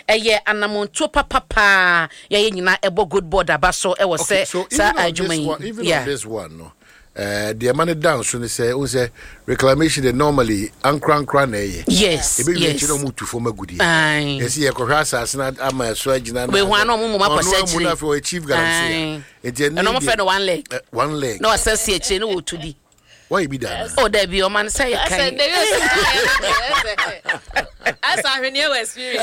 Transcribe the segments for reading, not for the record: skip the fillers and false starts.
eye anamonto papa ye nyina ebo good board abaso e was say sa adwuma even on this one no the money down so they say reclamation they normally ankran na ye yes yes you know mutu for magudi yes ye ko hwasa na ama so agina we wan no mo ma percent no for achieve guarantee e no for one leg no assess ye che no wotudi why be that oh there be o man say kan as I renew experience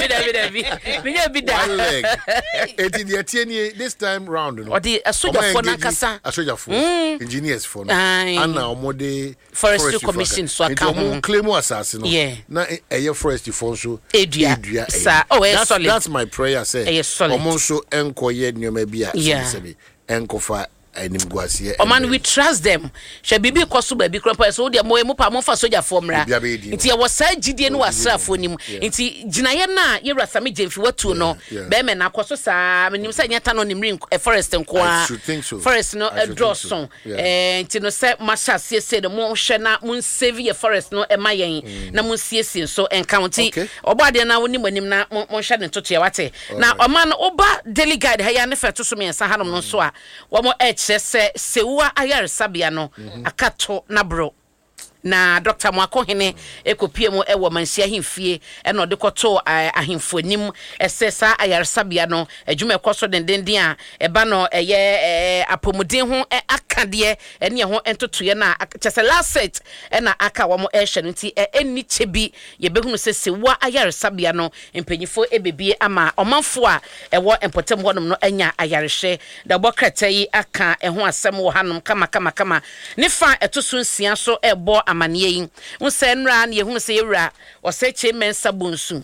we be that one leg it the tieni this time round no or the soldier for nakasa soldier for engineers for no and now omode forestry commission so account claim assassin no na eye forestry for so edua sir oh that's my prayer say omon so enkoye nyoma bia say enkofa man we trust them she bibi koso ba bi krampa so de mo pa mo fa soja formra nti ye was gidie no wasrafo nim nti ginaye na ye rasame jemfi watu no be me na koso sa menim sa nyata no nimri forest nkoa forest no droson nti no se masha se mo hwe na mo save ye forest no e mayen na mo siesie so encounty obade na woni manim na mo hwe ne toto ye wate na oman oba daily guide ha ya ne feto so me sa hanom no so a wo mo sewa ayar sabia no akato na bro na Dr. Mwako hene ekopie mu ewo mansia himfie eno de koto ahimfonim esesa ayarsabia no adwuma ekoso dendenden a eba no eye apomuden ho akade ene ho entotoye na chese last set na aka wo mo ehye nti eni chebi ye behunu sewa ayarsabia no empanyifo ebebie ama omanfo a ewo empotem honom no anya ayarehye da bokratai aka eho asem wo hanom kama ne fa etosunsia so ebo amaniye unsenra na yehu se yewra oseche mensa bonsu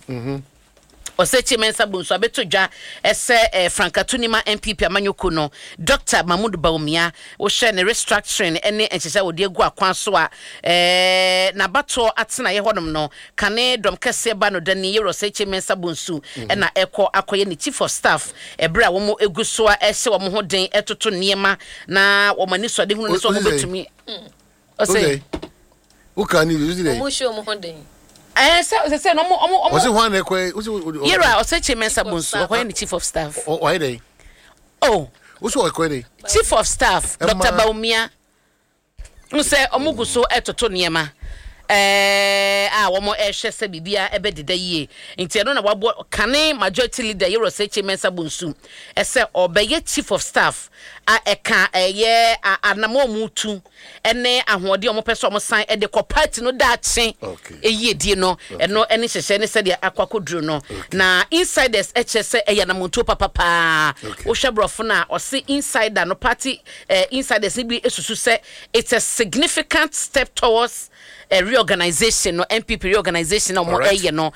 oseche mensa bonsu abetodwa ese Frankatunima MPP amanyoko no Dr. Mahmoud Baumia wo hye ne restructuring ene enchese wode egu akwan so a na bato atena ye honom no kane dom kese ba no dani yero oseche mensa bonsu na ekọ akoye ne chief of staff ebra wo mo egu so a ehye wo mo ho den etoto niema na wo mani so de hunu ne so mo betumi ose ukani yuzile omusho muhonden say no omo was it one ekwe yera oseche mensa bonsu okoye ni chief of staff why dey uso ekwe chief of staff Dr. Baumia nse omuguso etoto niema wo mo ehwe se bibia ebededa yie nti no na wabo kane majority leader yero seche mensa bonsu ese obeye chief of staff a eka eye anamo mutu ene ahode omo peso omo san ede ko party no da chen eyie die no eno ene hyehye ne se de akwakodru no na insiders ehse eye na monto papa wo hwebrofo na o se insider no party insiders bi esusu se it's a significant step towards a reorganization no MPP reorganization no mo eye no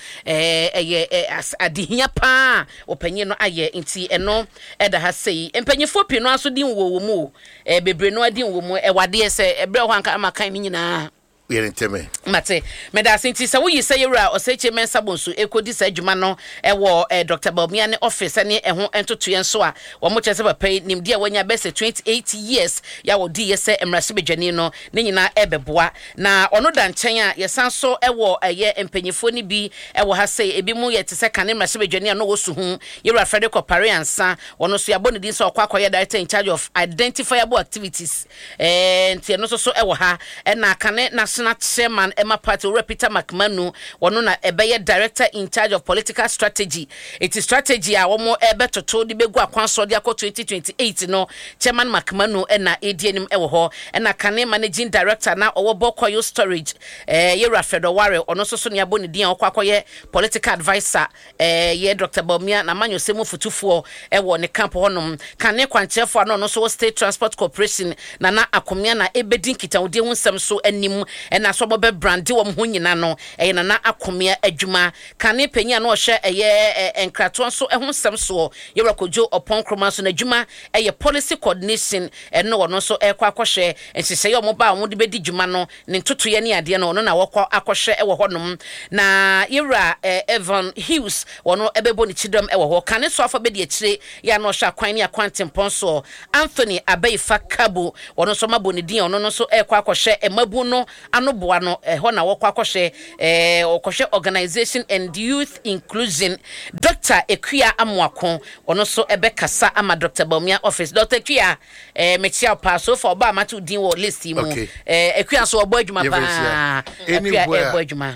adihia pa opanyi no aye nti eno eda ha sei empanyefo pi no aso din wo mu bebre no adin wo mu wade ese ebre ho anka amakan nyina yerenteme mate meda sinti sa wo yi say yura oseche mensa bonsu ekodi sa adwuma no ewo Dr. Baumia ne office ne eho entoto yenso a wo mo chese papa nimdi a wanya best 28 years ya wo di yese emrase bedwane no ne nyina ebeboa na ono da nchen a yesan so ewo eye empanyefo ni bi ewo ha say ebi mu ye tese kan emrase bedwane no wo su hu yura Frederick Opare ansa wono so yabo ne din so kwakoye director in charge of identifiable activities nti no so ewo ha na kane national chairman Emma Party Peter McManu wono na ebeye director in charge of political strategy it is strategy a womo ebetoto di begu akwanso di akọ 2028 no chairman McManu na edienim ewo ho na kane managing director na owo Bokoyo storage yera Fredo Ware ono so ne aboni din akwakoye political advisor ye Dr. Baumia na manyo semu futufuo ewo ne camp honom kane kwanchefo no so state transport corporation na akomia na ebedin kitawde hu nsem so anim na so bobe brandi wo ho nyina no na akomia adwuma kane panya na ohye enkrato so ho nsem so yera kojo opon kroma so na adwuma policy coordination no wono so ekwa akohye enhyehyɛ yo mo ba mo de bedi dwuma no ne ntotoye ne ade no na wokɔ akohye ewo honom na yera Evan Hughes wono ebebo ne chidom ewo ho kane so afa bedi akire ya no hwa kwan ne akwantempon so Anthony Abeifa Kabo wono so mabo ne din ono no so ekwa akohye emabu no anoboa no ho na wokwa akɔhwɛ organization and youth inclusion Dr. Ekua Amoako ono so ebekasa ama Dr. Bawumia office Dr. Ekua mechia pa so for ba matu din wo list mu Ekua so obo adwuma pa Ekua ebo adwuma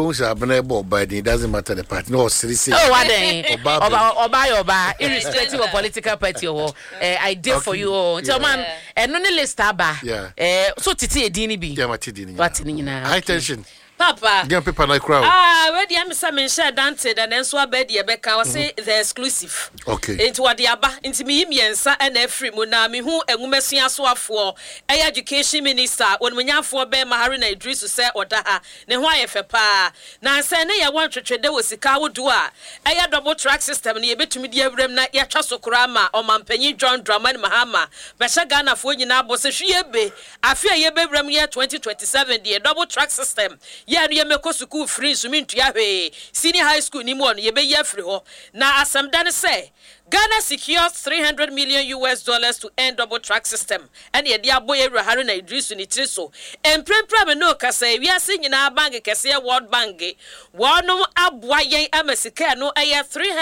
it doesn't matter the party. No, seriously. Oh, what then? Oba, irrespective of political party. I did for you. Tell man, and no list aba. So titi edini bi. Yeah, matidini. High tension. Papa. Get people like crowd. Where the am share dance and then so bed the Becca was say the exclusive. Okay. Into what the aba into me yensa and free munami who and womesia so for education minister when we have for be Maharina Idris to say or daha ne why pa na say na ya want to trade with sika wo do a double track system na ye betumi die awrem na ya twa so krama o mampanyi John Dramani Mahama be sha Ghana fo nyina bo se hwebe afia ye bewrem ye 2027 the double track system ya no ye meko school free so mintua hwe senior high school ni mo no ye be ye free ho na asem dan say Ghana secures $300 million to end double track system and ye dia boy Haruna Idris ni triso emprempra no kasa wi ase nyina bank kese World Bank wono aboa yen amasika no eye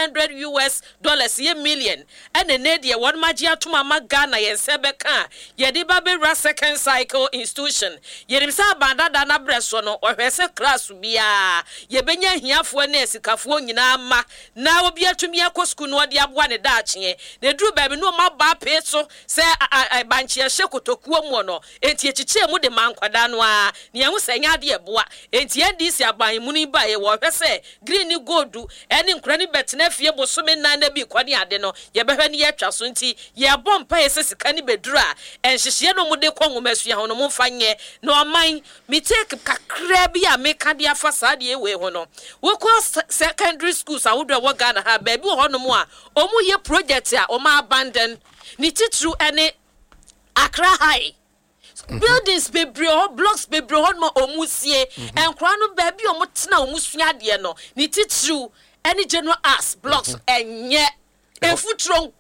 $300 ye million and ne dia won magi atoma ma Ghana yen sebeka ye di ba be second cycle institution ye rimsa banda da na breso no ohwese class bia ye benya hiafo na esikafo nyina ma na obi atumi akosku no odi aboa ne daachie ne duru baby no ma ba peso se banchie hyekotokuo mu no enti echichie mu de mankwada no a ne hu se nya de eboa enti ndisi aban mu ni ba ye wo hwese green ni gold eni nkura ni betena fie bosome na na bi kwani ade no ye behwe ni ye twa so nti ye bompa ye sesika ni beduru a enhyehye no mu de kongomasua ho no mu fanye no oman mi take kakra bi a meka de afa saade ewe ho no we call secondary schools awodo wo Ghana ha baby ho no mu a omu ye project a oma abandon ni titru ene Accra High buildings bebre blocks bebre ho no omusie enkra no baby omutena omusua de no ni titru ene general arts blocks enye efutro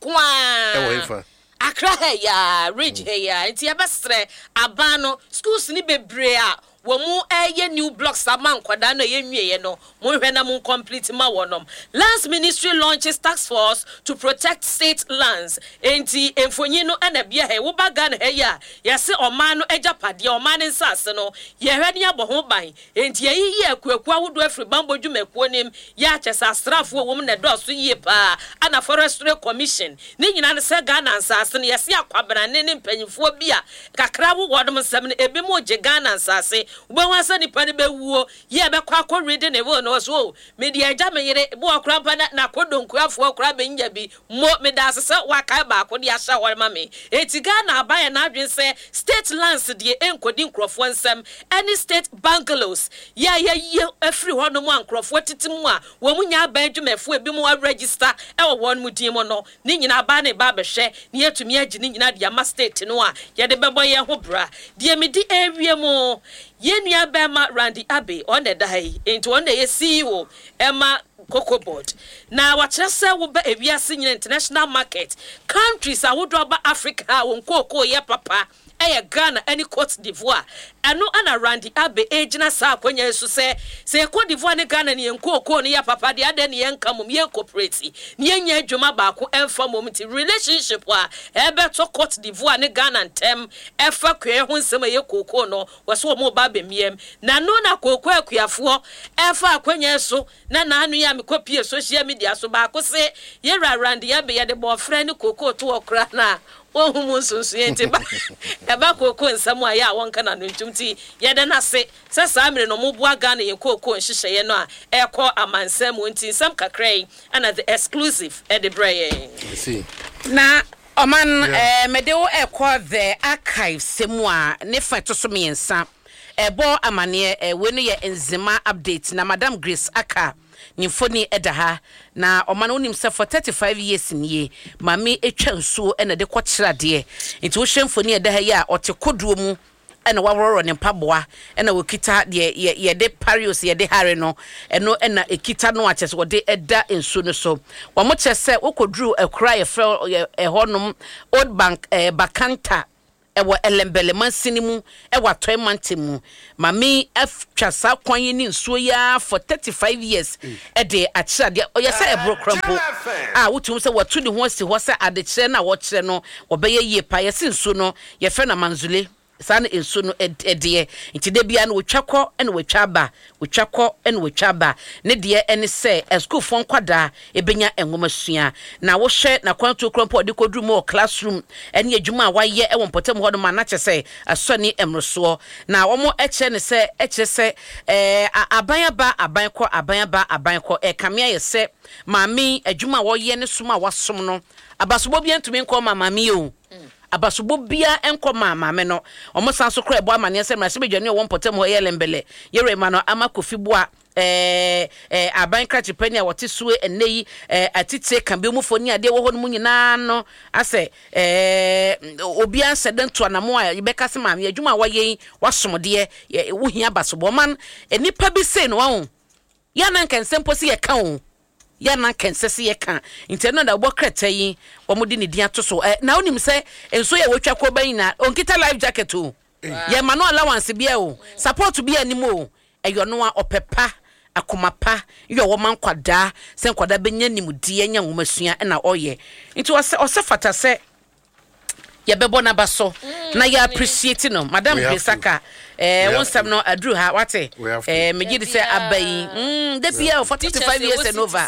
nkwa Accra ya ridge ya nti abestre abano schools ni bebre a womu new blocks aman kwada no yenwie no mo hwe na mo complete ma wonom lands ministry launches task force to protect state lands enti emfonyi no na bia he wo baga na he ya yese oman no ejapade oman nsase no ye hwe ne aboho ban enti yeyi akuaku awodo afri bambodwumakuo nim ya chesa astrafo wom na do so yie pa ana forestry commission ni nyina ne se Ghana nsase no yese akwabra ne mpanyimfo bia kakra wo wodom nsam no ebi mo je Ghana nsase Ubanwasa ni pani be wuo ye be kwa ko read ne wo no so media agya meyere bo okra pa na kodonku afo okra be nya bi mo me da sese waka ba ko de ahya wore ma me etiga na abaye na adwen se state lands de enkodi nkrofo nsam any state bungalows ye afri ho no mo ankrofo titimu a wo munya ba adwumafo ebi mo register e wo won mu din mo no ni nyina ba ne ba be hwe ni atumi agi ni nyina de ama state no a ye de bebo ye ho bra de medi awie mo Yenua Bema Randy Abbey on the day into on the CEO Emma Cocoa Board. Now what I say will be a via senior international market. Countries I would drop Africa won cocoa ya papa. Ghana any Cote d'Ivoire. And no ana Randy Abbey agena sa kwenye so say Cote d'Ivoire ne Ghana ni enko ni ya papa de ade ni enka mum ye corporate. Ni enya adwuma ba ko emfa moment relationship wa ebe to Cote d'Ivoire ne Ghana ntem efa kwe ho nsem ye koko no wo mo ba bemiem na no na koko akuafo efa kwenye so na anu ya me copy social media so ba ko se ye Randy Abbey ye de bo friend koko to okra na ohumu sunsuente ba eba koko nsam a ya wonka na no ntumti ye de na se sa amre no mo bua Ghana ye koko nhyehyeye no a ekọ amansam nti nsam kakrai ana the exclusive at the brain see na oman medewo ekọ the archive semu a ne fa to so miensa ebo amane we no ye enzima update na Madam Grace Aka Nyimfoni edaha na omano nim se for 35 years nie mame etwa nsuo ena de kwotira de nti wo hwemfoni edaha ya otekoduo mu ena wawororo ne mpaboa ena wokita de ye de parios ye de hare no eno ena ekita no achese wo de eda nsuo no so wo mo chese wokoduru ekura ye fe honum Old Bank Bakanta ewo elembele mansinimu ewa toy mantemu mami twasa kwan ni nsuo ya for 35 years de achade oyesa ebro krampo wotum se watu ni ho si ho se adekire na wo kire no obeye yie pa yesi nsuo no ye fe na manzule san ensuo no edie ntide bia no wotwakọ ene wotwaba ne de ene se school fon kwada ebenya enwomasua na wo hwe na kwanto krampo de kodru mo classroom ene adwuma waye e wonpotem ho no ma na kyese asoni emroso na wo mo eche ne se aban ko kamia ye se mami adwuma wo ye ne suma wasom no abasobo bia ntumi nko mami o abasobo bia enko mama no omo sanso kra ebo amane se mrase bedwane wo mpotem ho ye lembele yere ma no amakofi boa aban krachi pani a wote suwe eneyi atite kan be mu foni ade wo ho no nyina no ase obi ansedentu anamo a yebeka se mama adwuma waye wasomde wo hia abasobo man enipa bi se no wo ya nan kan sempo se ye kan o ya na kensese ye kan inteno da bo kreta yi omudi ne dia to so na onim se enso ye wotwa ko ban na onkita life jacket o ye ma no allowance bia o support bia ni mo eyo no a opepa akomapa yo wo man kwada se nkwada benya nimudie nya ngomasua na oye nti ose fata se ye bebo na baso na ya appreciate no madam Pesaka one sam no adru ha wate megidi say abai the bia 45 years and over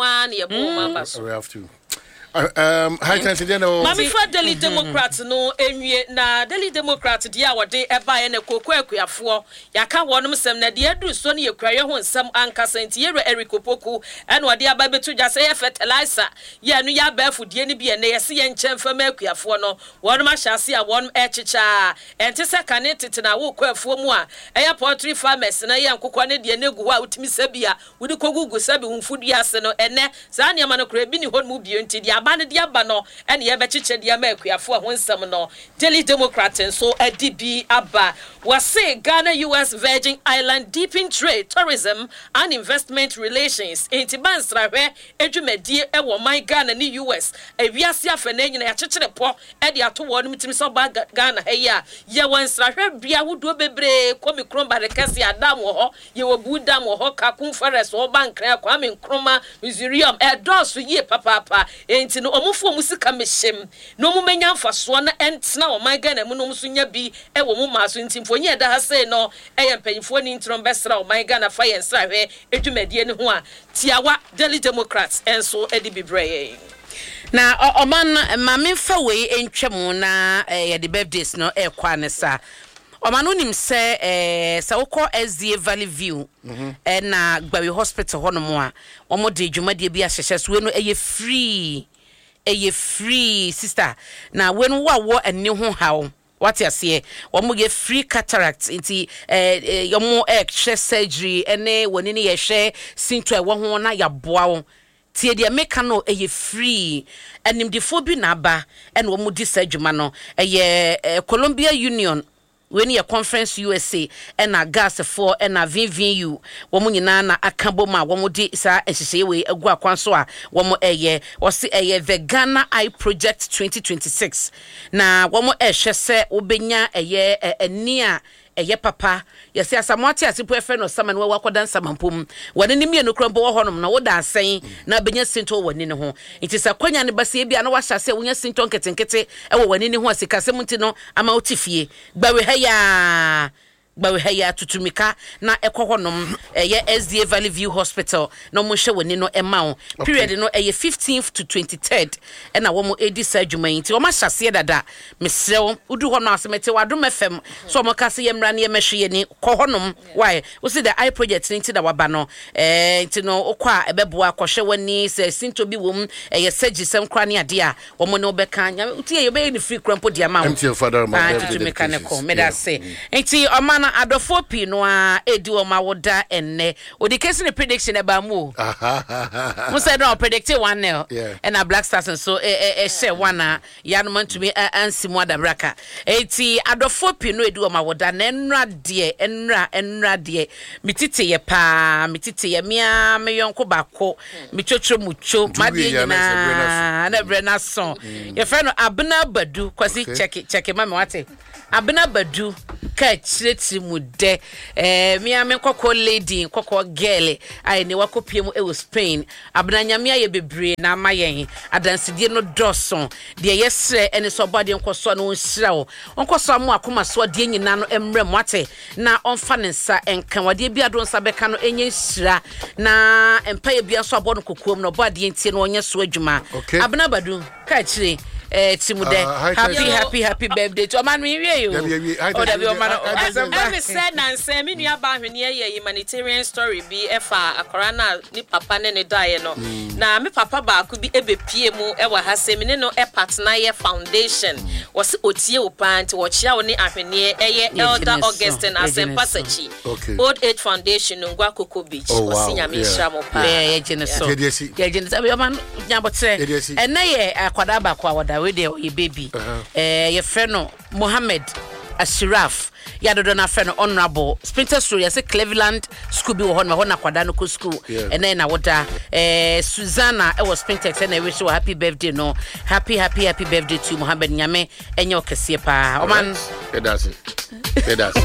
we have to high tension no mami for Daily Democrat no enwie na Daily Democrat dia wode eba ye na kokoakuafo yaka wonom sem na dia duru so ne yekraye ho nsem ankasa nti yere Eric Opoku ena wode aba betu gya say fertilizer ye no ya ba afudie ne bia na yese ye nkyem fam akuafo no wonom ahyase a wonom echicha enti se kane tete na wo kwafuo mu a eya poultry farmers na ye nkokwa ne de negu a utimi sabia wudi kogugu sabi humfudua ase no ene za ne ma no kra bi ni ho mu bio nti dia aba ne dia ba no ene ye be chiche dia ma akuafo ho nsem no Daily Democrat so adibi aba wase Ghana US Virgin Island deepen trade tourism and investment relations enti bansrahwe edwumadi e wo man Ghana ni US ewiase afene nyina ya chechire po e de ato wo no mitimi so ba Ghana heya ye wansrahwe bia wudo bebre komi kromba de kase adam wo ho ye wo budam wo ho ka conference wo bankra kwa me nkroma museum e dosu ye papa enti no omufo musika mehyem no mu menya mfaso na entna wo man Ghana mu no muso nya bi e wo mu maso enti mfonye da ha sei no e ye mpanyifo ni ntrom besra wo man Ghana fa ye nsrahwe edwumadie ne ho a tiawa Daily Democrats enso edi bibreye na oman mame fa we entwem na ye the birthdays no e kwa ne sa oman onim se sa wokọ SDA Valley View na Gbawe Hospital ho no mo a omo de dwumadie bi ahyehye so we no eye free sister na we no wo ani ho hawo what you say omo ge free cataract inti yomo extra surgery ene woni ne ye hwe sinto e wo ho na ya boa wo tie de meka no eye free animdifo bi na aba ene omo di surgery no Columbia Union when your conference USA and a gas for and a VVU woman nyina na akabo ma womo di sa ehihye we egu akwanso a womo the Ghana Eye Project 2026 na womo ehhye se obenya ani a papa yesi asamwati asipo efe no sama no wakoda nsamampom wone ni mienu krombo wo honom na woda asen na benya sinto woni ne ho nti sa kwanya ne base bia na wahyase wonya sinto nketenkete e wo woni ne ho asikasem nti no ama otifie Gbawe heya tutumika na ekohonom SDA Valley View Hospital no mo hwe woni no ema period no 15th to 23rd na wo mo edi surgery nti wo ma hyase dada mesrew udu ho no asemete wadom FM so mo kase yemra ne yemhwe ni kohonom why we see the Eye Project nti da waba no nti no okwa ebeboa kohwe woni se sinto bi wom surgery sem kra ne ade a wo mo ne obeka nya utie ye be ni free crampo dia ma nti father ma tutumika ne ko me da say nti o na adofo pi no a edi o ma woda enne odi case ne prediction eba mu mo say no predict 1-0 and a Black Stars so share one ya no man to me ansi mu adabraka eti adofo pi no edi o ma woda na enra de mitite ye pa mitite ye mia me yonko bako mitwotwo mucho made nyina na brena son ye fe no abena badu kwasi check ma me wate abena badu ka chireti mu de mia me kokko lady kokko girl ai ne wakopie mu e wo Spain abena nyame aye bebre na amayen adansedie no doson de yesre ene so bade nkoso no nhira wo nkoso mu akoma so de nyina no emre mwate na onfa ne nsa enka wade bia do nsa beka no enye nhira na empaye bia so abono kokuom no bade ntie no onye so adwuma abena badu ka chire Timude happy birthday to man we you I said Nancy me nua ba hwene ye humanitarian story bi efa akora na ni papa ne die no na me papa ba ku bi ebepie mu e wa hase me ne no e partner ye foundation was otie opanti wo chia wo ni ahwene eye Elder Augustine Asempasachi Old Age Foundation ngwa Koko Beach osinya me hira mo pa ye geneso ye man nyabotre ene ye akwada ba kwa wada we dey your baby your friend Mohammed Ashraf ya dodo na friend honorable Sprinter Story ya say Cleveland school bi wo ho na kwada no ko school ene na woda Susanna e was Sprintex and I wish you a happy birthday no happy birthday to Mohammed Nyame enye okese pa o man it does